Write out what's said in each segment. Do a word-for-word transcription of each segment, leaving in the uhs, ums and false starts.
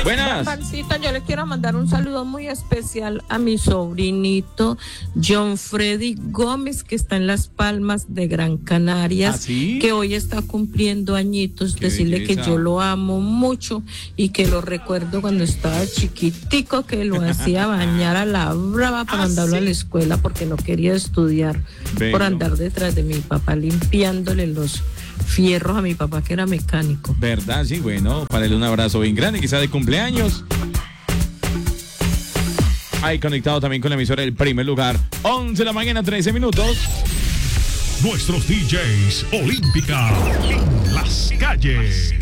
Buenas. Juancito, yo le quiero mandar un saludo muy especial a mi sobrinito John Freddy Gómez, que está en Las Palmas de Gran Canarias, ¿Ah, sí? que hoy está cumpliendo añitos. Qué Decirle belleza. que yo lo amo mucho y que lo recuerdo cuando estaba chiquitico, que lo hacía bañar a la brava para ¿Ah, mandarlo sí? a la escuela porque no quería estudiar. Bello. Por andar detrás de mi papá limpiándole los fierros a mi papá, que era mecánico. ¿Verdad? Sí, bueno, para él un abrazo bien grande, quizá de cumpleaños. Ahí conectado también con la emisora del primer lugar. once de la mañana, trece minutos. Nuestros D Js Olímpica en las calles.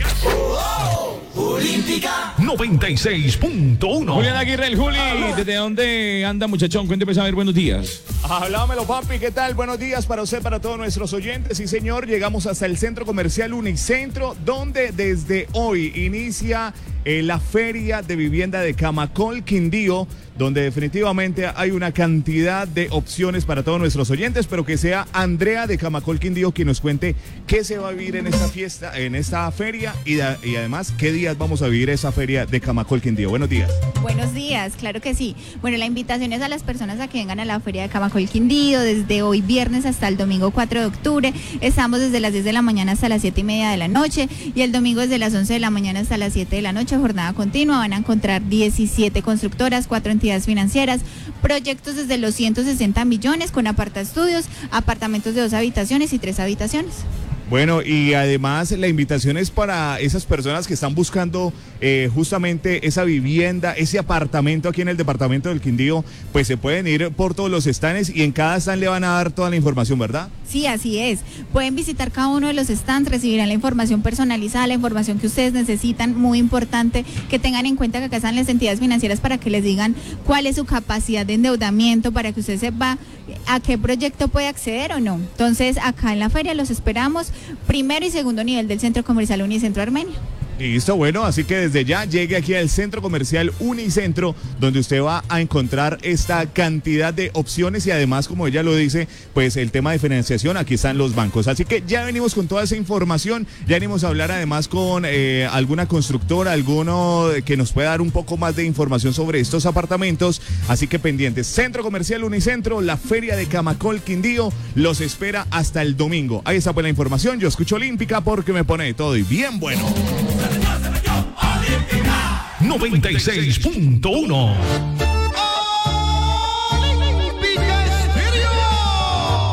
Olímpica noventa y seis punto uno. Julián Aguirre, el Juli. ¿Desde dónde anda, muchachón? Cuénteme, a ver, buenos días. Hablámelo, papi, ¿qué tal? Buenos días para usted, para todos nuestros oyentes. Sí, señor, llegamos hasta el Centro Comercial Unicentro, donde desde hoy inicia eh, la Feria de Vivienda de Camacol, Quindío, donde definitivamente hay una cantidad de opciones para todos nuestros oyentes, pero que sea Andrea de Camacol, Quindío quien nos cuente qué se va a vivir en esta fiesta, en esta feria y, da, y además qué días vamos a vivir esa Feria de Camacol, Quindío. Buenos días. Buenos días, claro que sí. Bueno, la invitación es a las personas a que vengan a la Feria de Camacol, Quindío, desde hoy viernes hasta el domingo cuatro de octubre. Estamos desde las diez de la mañana hasta las siete y media de la noche y el domingo desde las once de la mañana hasta las siete de la noche, jornada continua. Van a encontrar diecisiete constructoras, cuatro entidades financieras, proyectos desde los ciento sesenta millones con apartaestudios, apartamentos de dos habitaciones y tres habitaciones. Bueno, y además la invitación es para esas personas que están buscando eh, justamente esa vivienda, ese apartamento aquí en el departamento del Quindío, pues se pueden ir por todos los stands y en cada stand le van a dar toda la información, ¿verdad? Sí, así es. Pueden visitar cada uno de los stands, recibirán la información personalizada, la información que ustedes necesitan, muy importante que tengan en cuenta que acá están las entidades financieras para que les digan cuál es su capacidad de endeudamiento, para que usted sepa a qué proyecto puede acceder o no. Entonces, acá en la feria los esperamos, primero y segundo nivel del Centro Comercial Unicentro Armenia. Listo, bueno, así que desde ya llegue aquí al Centro Comercial Unicentro, donde usted va a encontrar esta cantidad de opciones y además, como ella lo dice, pues el tema de financiación, aquí están los bancos. Así que ya venimos con toda esa información, ya venimos a hablar además con eh, alguna constructora, alguno que nos pueda dar un poco más de información sobre estos apartamentos, así que pendientes. Centro Comercial Unicentro, la Feria de Camacol, Quindío, los espera hasta el domingo. Ahí está pues la información, yo escucho Olímpica porque me pone todo y bien bueno. noventa y seis punto uno.